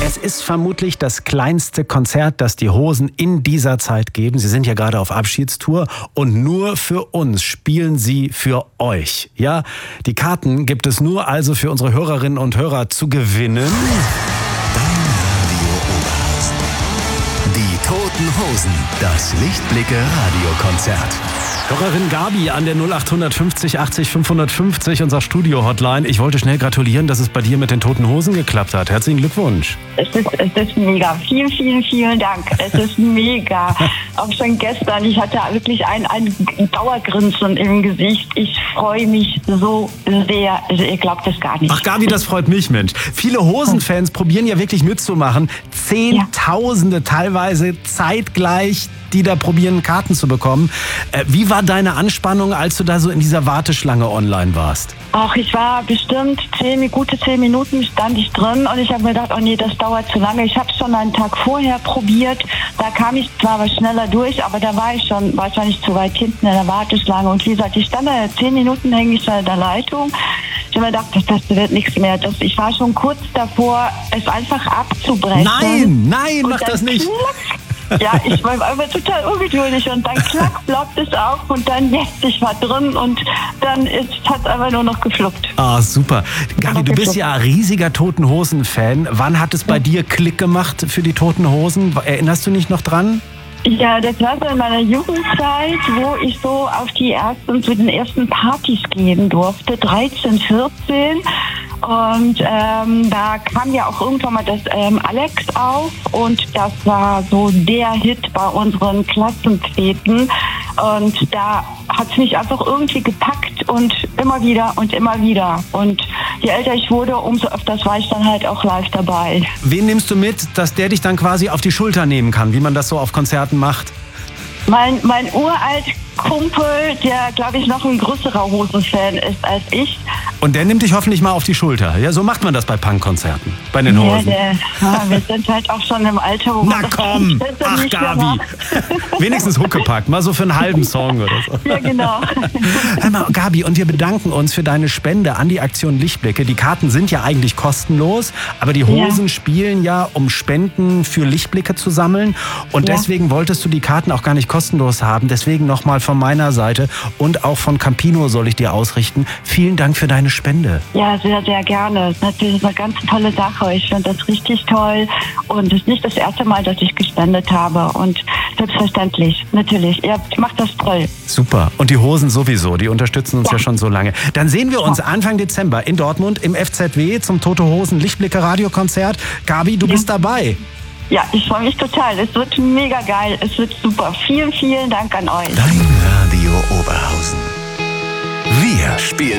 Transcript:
Es ist vermutlich das kleinste Konzert, das die Hosen in dieser Zeit geben. Sie sind ja gerade auf Abschiedstour und nur für uns spielen sie für euch. Ja, die Karten gibt es nur also für unsere Hörerinnen und Hörer zu gewinnen. Die Toten Hosen, das Lichtblicke-Radiokonzert. Hörerin Gabi an der 0850 80 550, unser Studio-Hotline. Ich wollte schnell gratulieren, dass es bei dir mit den Toten Hosen geklappt hat. Herzlichen Glückwunsch. Es ist mega. Vielen Dank. Es ist mega. Auch schon gestern, ich hatte wirklich ein Dauergrinsen im Gesicht. Ich freue mich so sehr. Also ihr glaubt es gar nicht. Ach Gabi, das freut mich, Mensch. Viele Hosenfans probieren ja wirklich mitzumachen. Zehntausende teilweise zeitgleich, die da probieren, Karten zu bekommen. Wie war deine Anspannung, als du da so in dieser Warteschlange online warst? Ach, ich war bestimmt gute 10 Minuten stand ich drin und ich habe mir gedacht, oh nee, das dauert zu lange. Ich habe es schon einen Tag vorher probiert. Da kam ich zwar was schneller durch, aber da war ich schon wahrscheinlich zu weit hinten in der Warteschlange. Und wie gesagt, ich stand da 10 Minuten, hänge ich da in der Leitung. Ich habe mir gedacht, das wird nichts mehr. Ich war schon kurz davor, es einfach abzubrechen. Nein, mach das nicht. Ja, ich war einfach total ungeduldig und dann klack, ploppt es auf und dann ich war drin und dann hat es einfach nur noch gefluppt. Ah, super. Gabi, du bist ja ein riesiger Toten Hosen-Fan. Wann hat es bei dir Klick gemacht für die Toten Hosen? Erinnerst du dich noch dran? Ja, das war so in meiner Jugendzeit, wo ich so zu den ersten Partys gehen durfte, 13, 14. Und da kam ja auch irgendwann mal das Alex auf und das war so der Hit bei unseren Klassenfäden. Und da hat es mich einfach irgendwie gepackt und immer wieder. Und je älter ich wurde, umso öfters war ich dann halt auch live dabei. Wen nimmst du mit, dass der dich dann quasi auf die Schulter nehmen kann, wie man das so auf Konzerten macht? Mein uralt Kumpel, der, glaube ich, noch ein größerer Hosenfan ist als ich. Und der nimmt dich hoffentlich mal auf die Schulter. Ja, so macht man das bei Punkkonzerten, bei den Hosen. Wir sind halt auch schon im Alter, wo Na komm, ach Gabi. Wenigstens Huckepack, mal so für einen halben Song oder so. Ja, genau. Hör mal, Gabi, und wir bedanken uns für deine Spende an die Aktion Lichtblicke. Die Karten sind ja eigentlich kostenlos, aber die Hosen spielen ja, um Spenden für Lichtblicke zu sammeln. Und deswegen wolltest du die Karten auch gar nicht kostenlos haben. Deswegen nochmal von meiner Seite und auch von Campino soll ich dir ausrichten. Vielen Dank für deine Spende. Ja, sehr, sehr gerne. Das ist eine ganz tolle Sache. Ich finde das richtig toll. Und es ist nicht das erste Mal, dass ich gespendet habe. Und selbstverständlich, natürlich. Ihr macht das toll. Super. Und die Hosen sowieso. Die unterstützen uns ja schon so lange. Dann sehen wir uns Anfang Dezember in Dortmund im FZW zum Tote Hosen Lichtblicke Radiokonzert. Gabi, du bist dabei. Ja, ich freue mich total. Es wird mega geil. Es wird super. Vielen Dank an euch. Dein Radio Oberhausen. Wir spielen